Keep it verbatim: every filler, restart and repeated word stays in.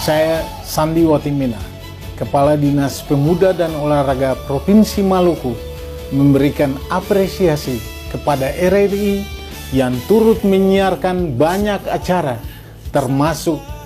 Saya Sandi Watimena, Kepala Dinas Pemuda dan Olahraga Provinsi Maluku, memberikan apresiasi kepada R R I yang turut menyiarkan banyak acara, termasuk